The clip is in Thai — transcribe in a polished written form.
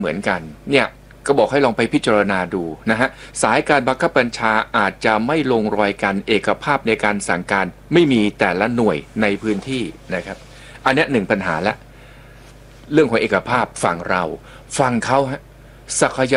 เหมือนกันเนี่ยก็บอกให้ลองไปพิจารณาดูนะฮะสายการบังคับบัญชาอาจจะไม่ลงรอยกันเอกภาพในการสั่งการไม่มีแต่ละหน่วยในพื้นที่นะครับอันนี้หนึ่งปัญหาละเรื่องของเอกภาพฝั่งเราฝั่งเขาฮะศักย